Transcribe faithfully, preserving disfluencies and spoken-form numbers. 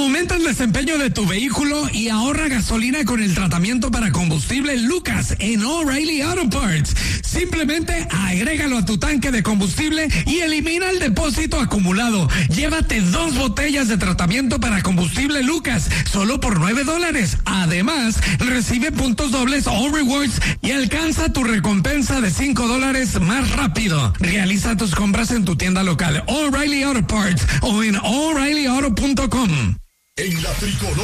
Aumenta el desempeño de tu vehículo y ahorra gasolina con el tratamiento para combustible Lucas en O'Reilly Auto Parts. Simplemente agrégalo a tu tanque de combustible y elimina el depósito acumulado. Llévate dos botellas de tratamiento para combustible Lucas, solo por nueve dólares. Además, recibe puntos dobles All Rewards y alcanza tu recompensa de cinco dólares más rápido. Realiza tus compras en tu tienda local O'Reilly Auto Parts o en O'Reilly Auto punto com. En la tricolor